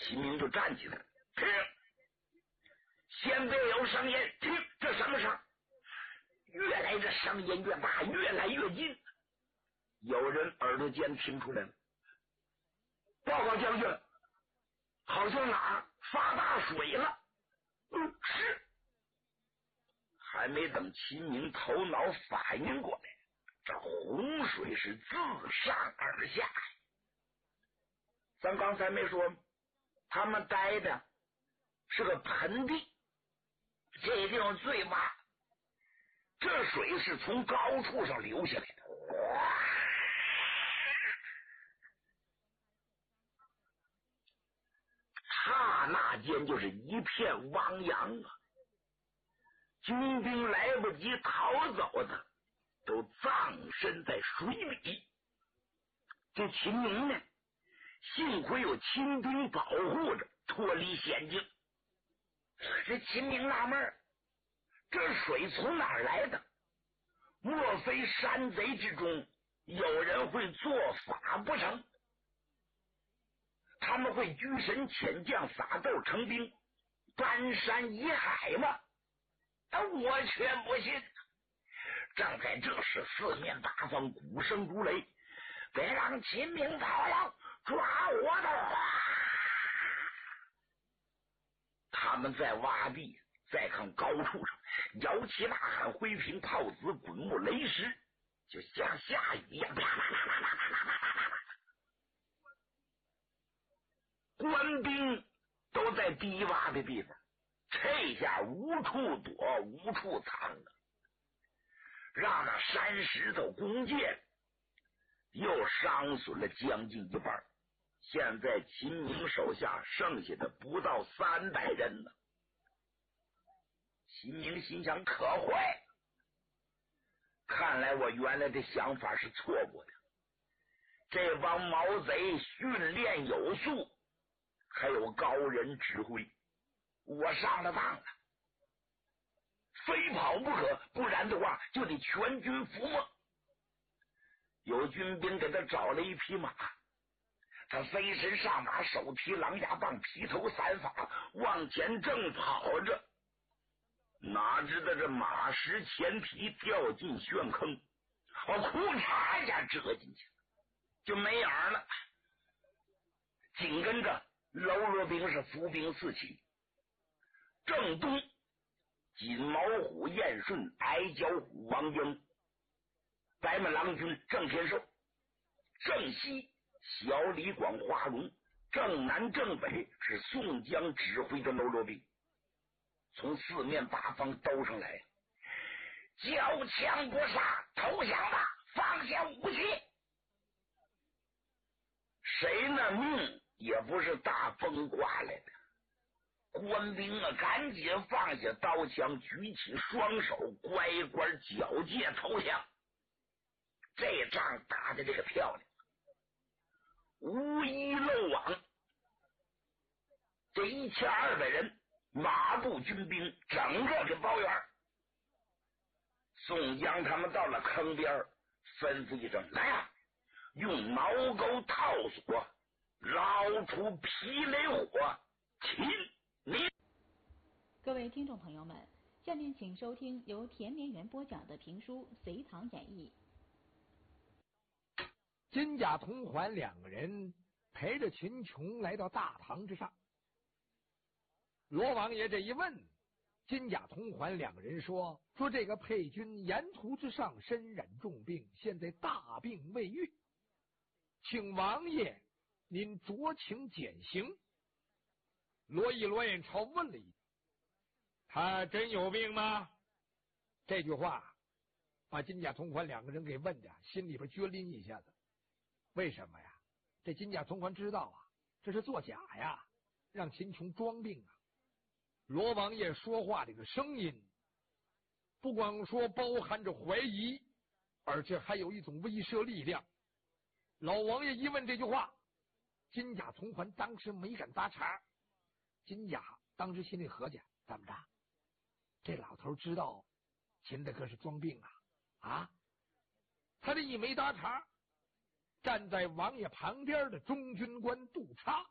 秦明就站起来了，停！先别有声音，停！这什么声？越来这声音越大，越来越近。有人耳朵尖听出来了，报告将军，好像哪儿发大水了。是。还没等秦明头脑反应过来，这洪水是自上而下。咱刚才没说吗？他们待的是个盆地，这地方最洼，这水是从高处上流下来的，刹那间就是一片汪洋啊！军兵来不及逃走的，都葬身在水里。这秦明呢，幸亏有秦兵保护着，脱离险境。这秦明纳闷，这水从哪儿来的？莫非山贼之中有人会做法不成？他们会居神遣将撒豆成兵，搬山移海吗？我却不信。正在这时，四面八方鼓声如雷，别让秦明跑了，抓我的话！他们在洼地，再看高处上，摇旗呐喊，挥平炮子，滚木雷石，就像下雨一样。官兵都在低洼的地方，这下无处躲，无处藏了，让那山石头弓箭又伤损了将近一半。现在秦明手下剩下的不到300人了。秦明心想，可坏，看来我原来的想法是错过的。这帮毛贼训练有素，还有高人指挥，我上了当了，非跑不可，不然的话就得全军覆没。有军兵给他找了一匹马，他飞身上马，手提狼牙棒，披头散发，往前正跑着，哪知道这马失前蹄，掉进陷坑，裤衩一下折进去了，就没影了。紧跟着喽啰兵是伏兵四起，正东锦毛虎燕顺，矮脚虎王英，白马郎君郑天寿，正西小李广花荣，正南正北是宋江指挥的喽啰兵，从四面八方兜上来，交枪不杀，投降吧，放下武器。谁那命也不是大风刮来的，官兵啊，赶紧放下刀枪，举起双手，乖乖缴械投降。这仗打的这个漂亮，无一漏网。这1200人马步军兵整个给包圆。宋江他们到了坑边，吩咐一声，来啊，用挠钩套索捞出霹雷火，擒你！ 各位听众朋友们，下面请收听由田绵元播讲的评书《隋唐演义》。 金甲同环2个人陪着秦琼来到大堂之上。罗王爷这一问，金甲同环2个人说这个沛军沿途之上身染重病，现在大病未愈，请王爷您酌情减刑。罗毅、罗彦超问了一句，他真有病吗？这句话把金甲同环2个人给问的心里边撅拎一下子。为什么呀？这金甲同环知道啊，这是作假呀，让秦琼装病啊。罗王爷说话这个声音，不光说包含着怀疑，而且还有一种威慑力量。老王爷一问这句话，金甲同环当时没敢搭茬。金甲当时心里合计，怎么着，这老头知道秦大哥是装病啊？他这一没搭茬，站在王爷旁边的中军官杜叉